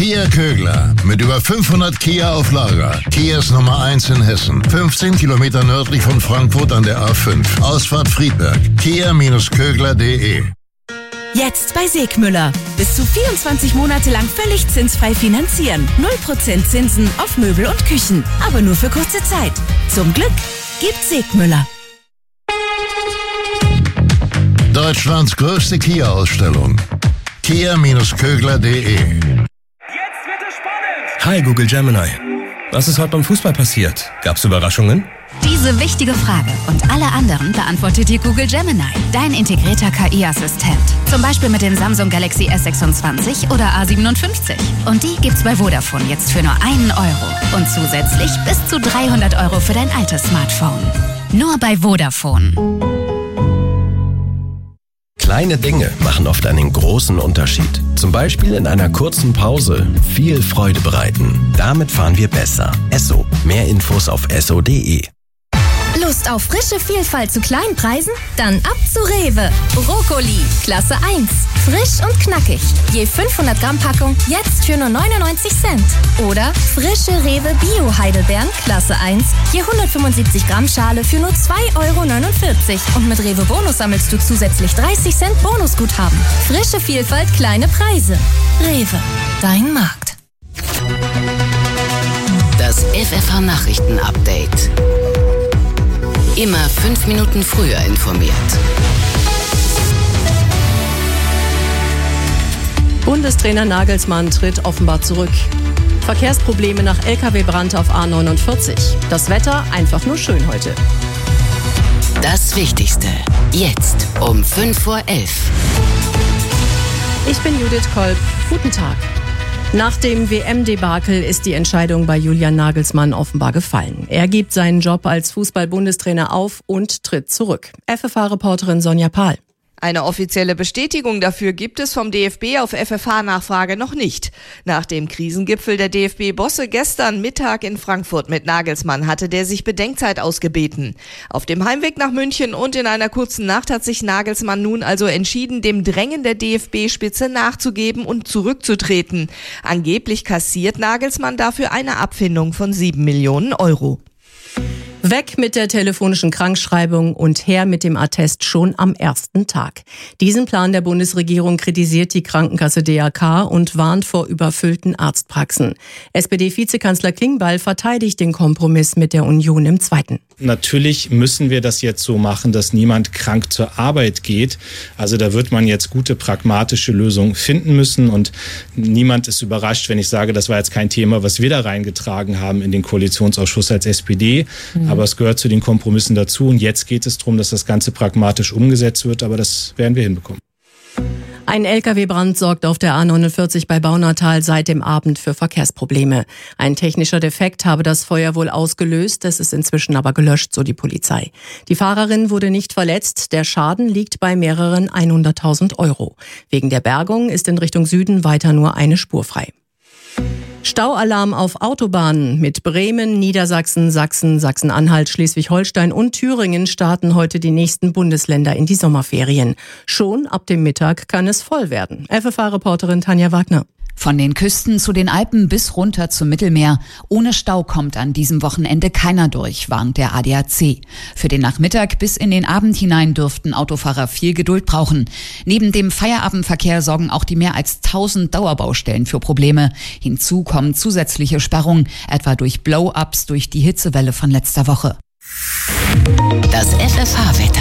Kia Kögler. Mit über 500 Kia auf Lager. Kias Nummer 1 in Hessen. 15 Kilometer nördlich von Frankfurt an der A5. Ausfahrt Friedberg. Kia-Kögler.de. Jetzt bei Segmüller. Bis zu 24 Monate lang völlig zinsfrei finanzieren. 0% Zinsen auf Möbel und Küchen. Aber nur für kurze Zeit. Zum Glück gibt's Segmüller. Deutschlands größte Kia-Ausstellung. Kia-Kögler.de. Jetzt wird es spannend! Hi Google Gemini. Was ist heute beim Fußball passiert? Gab's Überraschungen? Diese wichtige Frage und alle anderen beantwortet dir Google Gemini, dein integrierter KI-Assistent. Zum Beispiel mit dem Samsung Galaxy S26 oder A57. Und die gibt's bei Vodafone jetzt für nur 1 Euro. Und zusätzlich bis zu 300 Euro für dein altes Smartphone. Nur bei Vodafone. Kleine Dinge machen oft einen großen Unterschied. Zum Beispiel in einer kurzen Pause viel Freude bereiten. Damit fahren wir besser. Esso. Mehr Infos auf esso.de. Lust auf frische Vielfalt zu kleinen Preisen? Dann ab zu Rewe. Brokkoli, Klasse 1. Frisch und knackig. Je 500 Gramm Packung, jetzt für nur 99 Cent. Oder frische Rewe Bio-Heidelbeeren, Klasse 1. Je 175 Gramm Schale für nur 2,49 Euro. Und mit Rewe Bonus sammelst du zusätzlich 30 Cent Bonusguthaben. Frische Vielfalt, kleine Preise. Rewe, dein Markt. Das FFH-Nachrichten-Update. Immer 5 Minuten früher informiert. Bundestrainer Nagelsmann tritt offenbar zurück. Verkehrsprobleme nach LKW-Brand auf A49. Das Wetter einfach nur schön heute. Das Wichtigste. Jetzt um 5:11 Uhr. Ich bin Judith Kolb. Guten Tag. Nach dem WM-Debakel ist die Entscheidung bei Julian Nagelsmann offenbar gefallen. Er gibt seinen Job als Fußball-Bundestrainer auf und tritt zurück. FFH-Reporterin Sonja Pahl. Eine offizielle Bestätigung dafür gibt es vom DFB auf FFH-Nachfrage noch nicht. Nach dem Krisengipfel der DFB-Bosse gestern Mittag in Frankfurt mit Nagelsmann hatte der sich Bedenkzeit ausgebeten. Auf dem Heimweg nach München und in einer kurzen Nacht hat sich Nagelsmann nun also entschieden, dem Drängen der DFB-Spitze nachzugeben und zurückzutreten. Angeblich kassiert Nagelsmann dafür eine Abfindung von 7 Millionen Euro. Weg mit der telefonischen Krankschreibung und her mit dem Attest schon am ersten Tag. Diesen Plan der Bundesregierung kritisiert die Krankenkasse DRK und warnt vor überfüllten Arztpraxen. SPD-Vizekanzler Klingbeil verteidigt den Kompromiss mit der Union im Zweiten. Natürlich müssen wir das jetzt so machen, dass niemand krank zur Arbeit geht. Also da wird man jetzt gute pragmatische Lösungen finden müssen und niemand ist überrascht, wenn ich sage, das war jetzt kein Thema, was wir da reingetragen haben in den Koalitionsausschuss als SPD. Aber es gehört zu den Kompromissen dazu und jetzt geht es darum, dass das Ganze pragmatisch umgesetzt wird, aber das werden wir hinbekommen. Ein LKW-Brand sorgt auf der A49 bei Baunatal seit dem Abend für Verkehrsprobleme. Ein technischer Defekt habe das Feuer wohl ausgelöst, es ist inzwischen aber gelöscht, so die Polizei. Die Fahrerin wurde nicht verletzt, der Schaden liegt bei mehreren 100.000 Euro. Wegen der Bergung ist in Richtung Süden weiter nur eine Spur frei. Staualarm auf Autobahnen. Mit Bremen, Niedersachsen, Sachsen, Sachsen-Anhalt, Schleswig-Holstein und Thüringen starten heute die nächsten Bundesländer in die Sommerferien. Schon ab dem Mittag kann es voll werden. FFH-Reporterin Tanja Wagner. Von den Küsten zu den Alpen bis runter zum Mittelmeer. Ohne Stau kommt an diesem Wochenende keiner durch, warnt der ADAC. Für den Nachmittag bis in den Abend hinein dürften Autofahrer viel Geduld brauchen. Neben dem Feierabendverkehr sorgen auch die mehr als 1000 Dauerbaustellen für Probleme. Hinzu kommen zusätzliche Sperrungen, etwa durch Blow-ups durch die Hitzewelle von letzter Woche. Das FFH-Wetter.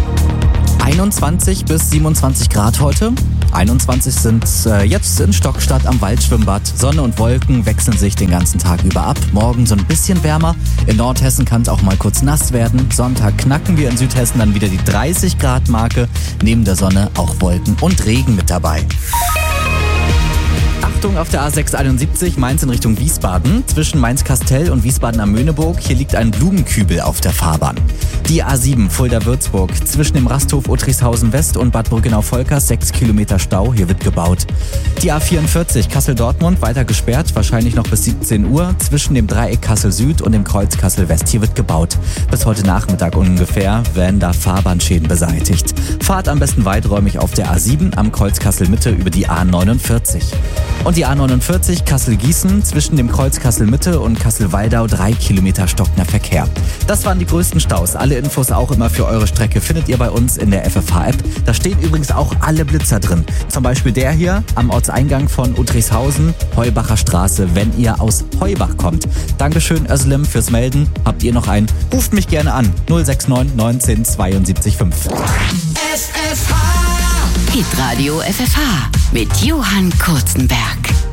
21 bis 27 Grad heute. 21 sind jetzt in Stockstadt am Waldschwimmbad. Sonne und Wolken wechseln sich den ganzen Tag über ab. Morgen so ein bisschen wärmer. In Nordhessen kann es auch mal kurz nass werden. Sonntag knacken wir in Südhessen dann wieder die 30 Grad Marke. Neben der Sonne auch Wolken und Regen mit dabei. Achtung auf der A671 Mainz in Richtung Wiesbaden. Zwischen Mainz-Kastell und Wiesbaden am Möhneburg. Hier liegt ein Blumenkübel auf der Fahrbahn. Die A7 Fulda-Würzburg. Zwischen dem Rasthof Uttrichshausen-West und Bad Brückenau-Volkers 6 Kilometer Stau. Hier wird gebaut. Die A44 Kassel-Dortmund weiter gesperrt. Wahrscheinlich noch bis 17 Uhr. Zwischen dem Dreieck Kassel-Süd und dem Kreuz Kassel-West. Hier wird gebaut. Bis heute Nachmittag ungefähr werden da Fahrbahnschäden beseitigt. Fahrt am besten weiträumig auf der A7 am Kreuz Kassel-Mitte über die A49. Und die A49 Kassel-Gießen zwischen dem Kreuz Kassel-Mitte und Kassel-Waldau 3 Kilometer stockender Verkehr. Das waren die größten Staus. Alle Infos auch immer für eure Strecke findet ihr bei uns in der FFH-App. Da stehen übrigens auch alle Blitzer drin. Zum Beispiel der hier am Ortseingang von Udrichshausen, Heubacher Straße, wenn ihr aus Heubach kommt. Dankeschön, Özlem, fürs Melden. Habt ihr noch einen? Ruft mich gerne an. 069 19 72 5. FFH. Hitradio FFH mit Johann Kurzenberg.